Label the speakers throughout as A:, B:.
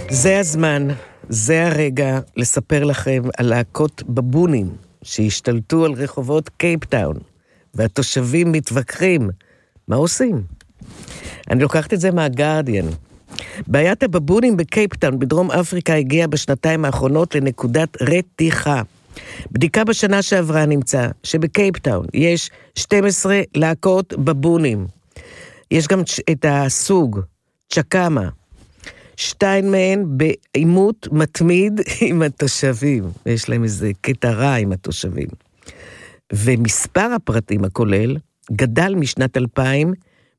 A: זה הזמן, זה הרגע לספר לכם על להקות בבונים שהשתלטו על רחובות קייפטאון, והתושבים מתווכחים. מה עושים? אני לוקחת את זה מהגארדיאן. בעיית הבבונים בקייפטאון בדרום אפריקה הגיעה בשנתיים האחרונות לנקודת רתיחה. בדיקה בשנה שעברה נמצא שבקייפטאון יש 12 להקות בבונים. יש גם את הסוג, צ'קאמה. 2 מהן בעימות מתמיד עם התושבים. יש להם איזה קטע רע עם התושבים. ומספר הפרטים הכולל גדל משנת 2000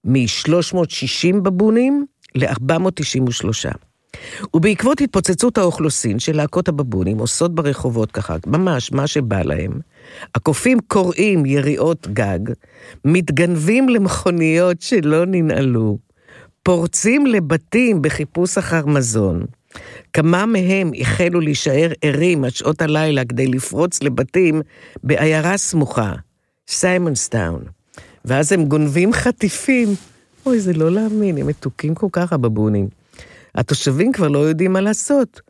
A: מ-360 בבונים ל-493. ובעקבות התפוצצות האוכלוסין של להקות הבבונים עושות ברחובות ככה, ממש מה שבא להם, הקופים קוראים יריעות גג, מתגנבים למכוניות שלא ננעלו, פורצים לבתים בחיפוש אחר מזון, כמה מהם החלו להישאר ערים עד שעות הלילה כדי לפרוץ לבתים בעיירה סמוכה, סיימונסטאון, ואז הם גונבים חטיפים. אוי, זה לא להאמין, הם מתוקים כל כך הבבונים. התושבים כבר לא יודעים מה לעשות.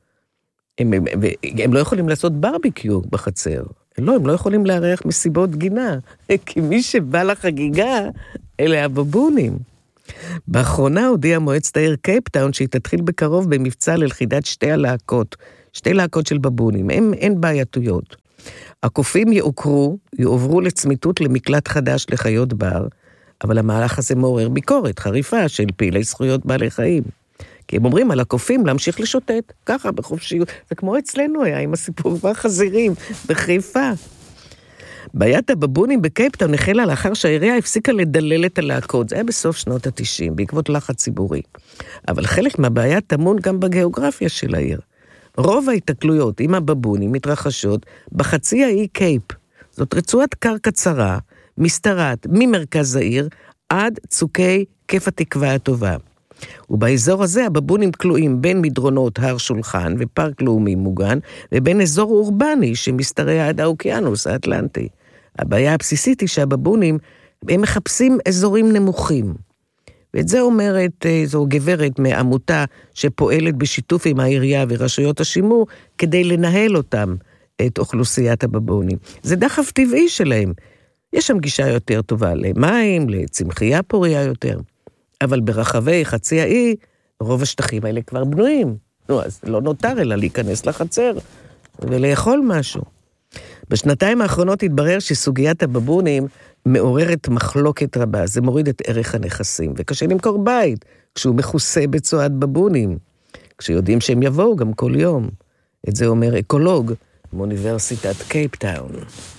A: הם לא יכולים לעשות ברביקיו בחצר. הם לא יכולים לארח מסיבות גינה, כי מי שבא לחגיגה אלה הבבונים. באחרונה הודיעה מועצת העיר קייפטאון שהיא תתחיל בקרוב במבצע ללכידת 2 הלהקות, 2 להקות של בבונים. אין בעייתויות. הקופים יעוברו לצמיתות למקלט חדש לחיות בר, אבל המהלך הזה מעורר ביקורת חריפה של פעילי זכויות בעלי חיים. כי הם אומרים על הקופים להמשיך לשוטט, ככה בחופשיות. זה כמו אצלנו היה עם הסיפור והחזירים בחיפה. בעיית הבבונים בקייפטאון החלה לאחר שהעירייה הפסיקה לדלל את הלהקות. זה היה בסוף שנות ה-90, בעקבות לחץ ציבורי. אבל חלק מהבעיה טמון גם בגיאוגרפיה של העיר. רוב ההתקלויות עם הבבונים מתרחשות בחצי האי קייפ. זאת רצועת קרקע צרה, משתרעת ממרכז העיר עד צוקי כיף התקווה הטובה. ובאזור הזה הבבונים כלואים בין מדרונות הר שולחן ופארק לאומי מוגן, ובין אזור אורבני שמשתרע עד האוקיינוס האטלנטי. הבעיה הבסיסית היא שהבבונים הם מחפשים אזורים נמוכים. ואת זה אומרת זו גברת מעמותה שפועלת בשיתוף עם העירייה ורשויות השימור כדי לנהל אותם, את אוכלוסיית הבבונים. זה דחף טבעי שלהם. יש שם גישה יותר טובה למים, לצמחייה פוריה יותר. אבל ברחבי חצי האי, רוב השטחים האלה כבר בנויים. אז לא נותר אלא להיכנס לחצר ולאכול משהו. בשנתיים האחרונות התברר שסוגיית הבבונים מעוררת מחלוקת רבה. זה מוריד את ערך הנכסים, וקשה למכור בית כשהוא מכוסה בצועת בבונים, כשיודעים שהם יבואו גם כל יום. את זה אומר אקולוג מאוניברסיטת קייפטאון.